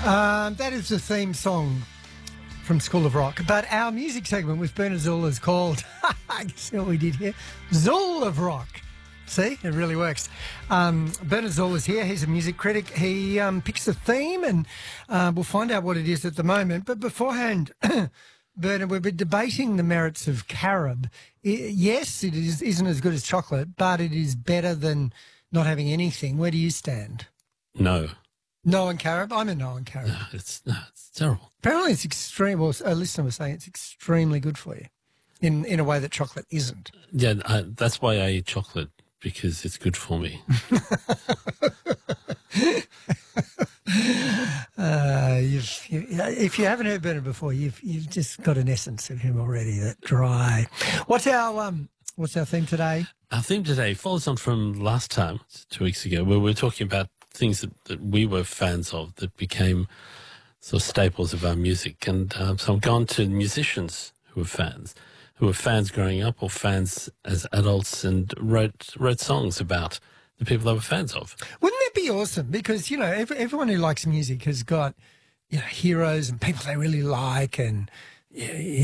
That is the theme song from School of Rock. But our music segment with Bernard Zool is called, I see what we did here, Zool of Rock. See, it really works. Bernard Zool is here. He's a music critic. He picks a theme and we'll find out what it is at the moment. But beforehand, Bernard, we've been debating the merits of carob. Yes, it isn't as good as chocolate, but it is better than not having anything. Where do you stand? No. No on carob? I'm a no on carob. No, it's terrible. Apparently it's extreme. Well, a listener was saying it's extremely good for you in a way that chocolate isn't. Yeah, that's why I eat chocolate, because it's good for me. If you haven't heard Bernard before, you've just got an essence of him already. That dry. What's our theme today? Our theme today follows on from last time, 2 weeks ago, where we were talking about things that we were fans of that became sort of staples of our music. And so I've gone to musicians who were fans growing up or fans as adults, and wrote songs about the people they were fans of. Wouldn't that be awesome? Because, you know, everyone who likes music has got, you know, heroes and people they really like, and